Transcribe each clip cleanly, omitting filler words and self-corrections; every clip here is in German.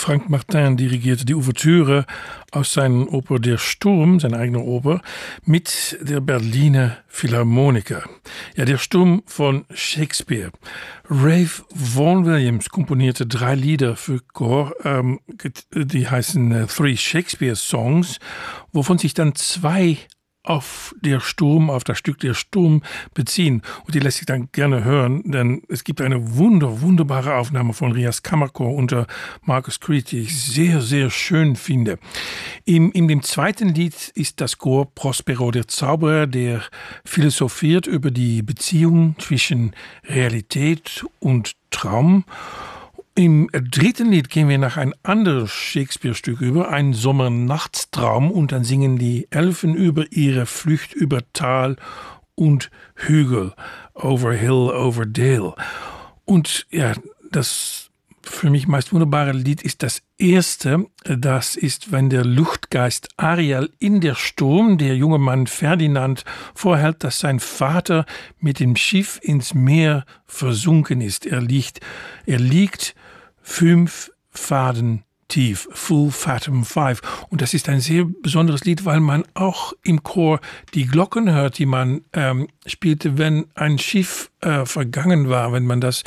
Frank Martin dirigierte die Ouvertüre aus seiner Oper Der Sturm, seine eigene Oper, mit der Berliner Philharmoniker. Ja, Der Sturm von Shakespeare. Ralph Vaughan Williams komponierte 3 Lieder für Chor, die heißen Three Shakespeare Songs, wovon sich dann 2 auf das Stück Der Sturm beziehen. Und die lässt sich dann gerne hören, denn es gibt eine wunderbare Aufnahme von Rias Kammerchor unter Marcus Creed, die ich sehr, sehr schön finde. In dem zweiten Lied ist das Chor Prospero der Zauberer, der philosophiert über die Beziehung zwischen Realität und Traum. Im dritten Lied gehen wir nach ein anderes Shakespeare-Stück über, ein Sommernachtstraum, und dann singen die Elfen über ihre Flucht über Tal und Hügel, over hill, over dale. Und ja, das für mich meist wunderbare Lied ist das erste. Das ist, wenn der Luftgeist Ariel in der Sturm, der junge Mann Ferdinand, vorhält, dass sein Vater mit dem Schiff ins Meer versunken ist. Er liegt 5 Faden tief, Full Fathom 5. Und das ist ein sehr besonderes Lied, weil man auch im Chor die Glocken hört, die man spielte, wenn ein Schiff vergangen war, wenn man das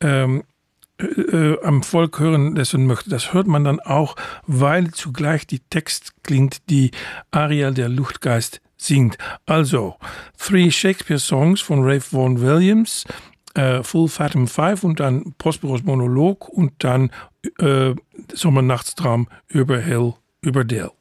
am Volk hören lassen möchte. Das hört man dann auch, weil zugleich die Text klingt, die Ariel, der Luftgeist, singt. Also, 3 Shakespeare Songs von Ralph Vaughan Williams, Full Fathom 5 und dann Prosperos Monolog und dann Sommernachtstraum über Hill, über Dale.